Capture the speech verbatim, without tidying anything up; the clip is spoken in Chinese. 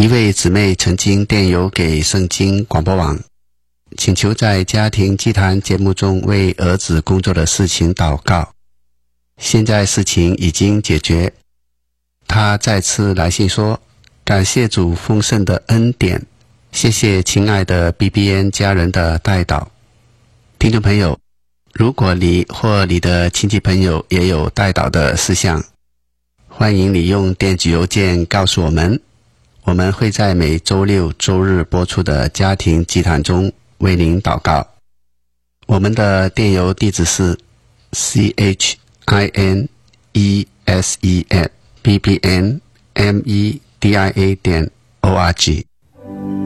一位姊妹曾经电邮给圣经广播网，请求在家庭祭坛节目中为儿子工作的事情祷告。现在事情已经解决，他再次来信说，感谢主丰盛的恩典，谢谢亲爱的 B B N 家人的代祷。听众朋友，如果你或你的亲戚朋友也有代祷的事项，欢迎你用电子邮件告诉我们，我们会在每周六周日播出的家庭祭坛中为您祷告。我们的电邮地址是 c h i n e s e at b b n media 点 org。